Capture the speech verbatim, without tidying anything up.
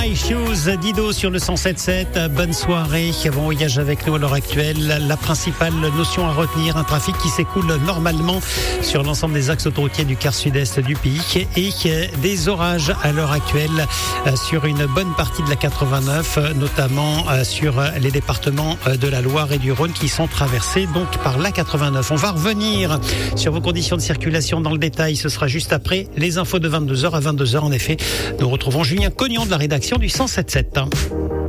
High Shoes, Dido sur le cent sept sept. Bonne soirée. Bon voyage avec nous à l'heure actuelle. La principale notion à retenir, un trafic qui s'écoule normalement sur l'ensemble des axes autoroutiers du quart sud-est du pays et des orages à l'heure actuelle sur une bonne partie de la quatre-vingt-neuf, notamment sur les départements de la Loire et du Rhône qui sont traversés donc par la quatre-vingt-neuf. On va revenir sur vos conditions de circulation dans le détail. Ce sera juste après les infos de vingt-deux heures à vingt-deux heures. En effet, nous retrouvons Julien Cognon de la rédaction du cent sept sept.